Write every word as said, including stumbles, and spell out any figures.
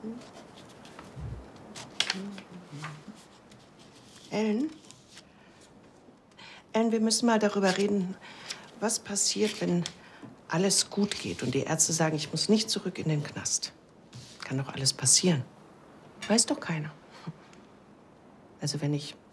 Ellen? Ellen, wir müssen mal darüber reden, was passiert, wenn alles gut geht und die Ärzte sagen, ich muss nicht zurück in den Knast. Kann doch alles passieren. Weiß doch keiner. Also wenn ich